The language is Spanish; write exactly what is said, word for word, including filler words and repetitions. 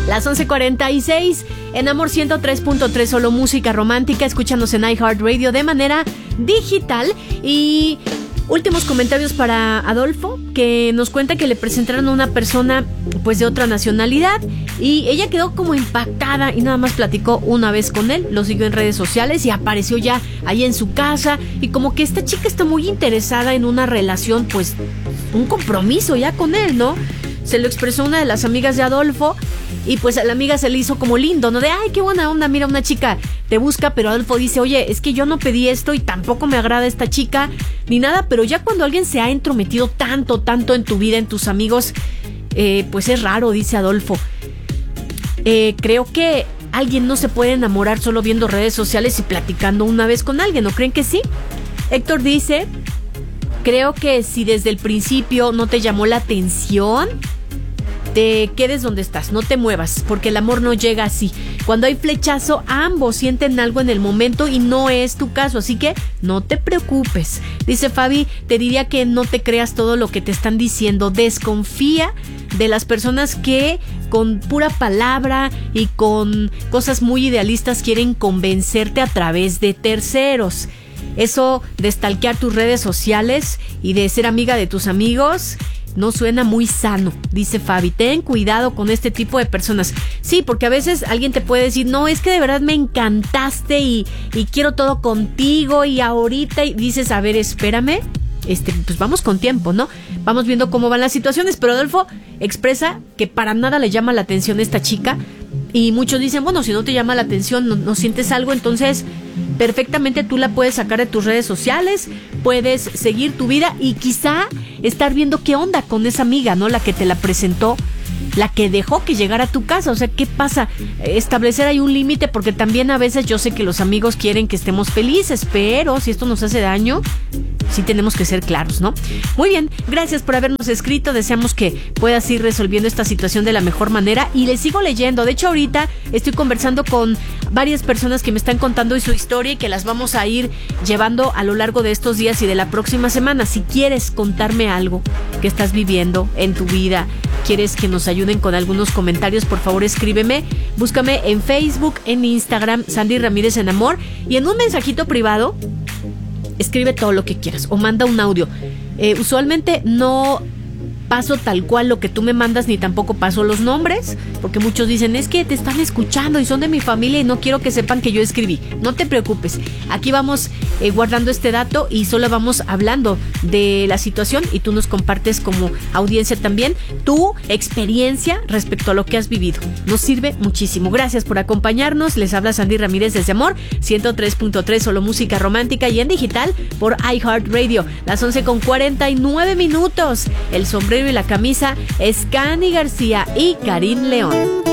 Las once cuarenta y seis en Amor ciento tres punto tres, solo música romántica, escúchanos en iHeartRadio de manera digital. Y últimos comentarios para Adolfo, que nos cuenta que le presentaron a una persona pues de otra nacionalidad y ella quedó como impactada y nada más platicó una vez con él, lo siguió en redes sociales y apareció ya ahí en su casa, y como que esta chica está muy interesada en una relación, pues un compromiso ya con él, ¿no? Se lo expresó una de las amigas de Adolfo y pues a la amiga se le hizo como lindo, ¿no? De, ay, qué buena onda, mira, una chica te busca, pero Adolfo dice, oye, es que yo no pedí esto y tampoco me agrada esta chica, ni nada, pero ya cuando alguien se ha entrometido tanto, tanto en tu vida, en tus amigos, eh, pues es raro, dice Adolfo. Eh, creo que alguien no se puede enamorar solo viendo redes sociales y platicando una vez con alguien, ¿no creen que sí? Héctor dice, creo que si desde el principio no te llamó la atención, te quedes donde estás, no te muevas, porque el amor no llega así. Cuando hay flechazo, ambos sienten algo en el momento y no es tu caso, así que no te preocupes. Dice Fabi, te diría que no te creas todo lo que te están diciendo, desconfía de las personas que con pura palabra y con cosas muy idealistas quieren convencerte a través de terceros. Eso de stalkear tus redes sociales y de ser amiga de tus amigos no suena muy sano, dice Fabi. Ten cuidado con este tipo de personas. Sí, porque a veces alguien te puede decir, no, es que de verdad me encantaste y, y quiero todo contigo y ahorita, y dices, a ver, espérame, este, pues vamos con tiempo, ¿no? Vamos viendo cómo van las situaciones, pero Adolfo expresa que para nada le llama la atención esta chica y muchos dicen, bueno, si no te llama la atención, no, no sientes algo, entonces perfectamente tú la puedes sacar de tus redes sociales, puedes seguir tu vida y quizá estar viendo qué onda con esa amiga, ¿no? La que te la presentó, la que dejó que llegara a tu casa. O sea, ¿qué pasa? Establecer ahí un límite, porque también a veces yo sé que los amigos quieren que estemos felices, pero si esto nos hace daño, sí tenemos que ser claros, ¿no? Muy bien, gracias por habernos escrito, deseamos que puedas ir resolviendo esta situación de la mejor manera y les sigo leyendo. De hecho, ahorita estoy conversando con varias personas que me están contando su historia y que las vamos a ir llevando a lo largo de estos días y de la próxima semana. Si quieres contarme algo que estás viviendo en tu vida, quieres que nos ayuden con algunos comentarios, por favor escríbeme, búscame en Facebook, en Instagram, Sandy Ramírez en Amor, y en un mensajito privado escribe todo lo que quieras o manda un audio. Eh, usualmente no paso tal cual lo que tú me mandas, ni tampoco paso los nombres, porque muchos dicen, es que te están escuchando y son de mi familia y no quiero que sepan que yo escribí. No te preocupes, aquí vamos eh, guardando este dato y solo vamos hablando de la situación y tú nos compartes como audiencia también tu experiencia respecto a lo que has vivido. Nos sirve muchísimo. Gracias por acompañarnos. Les habla Sandy Ramírez desde Amor ciento tres punto tres, solo música romántica y en digital por iHeartRadio. Las once con cuarenta y nueve minutos. El sombrero y la camisa es Cani García y Karim León.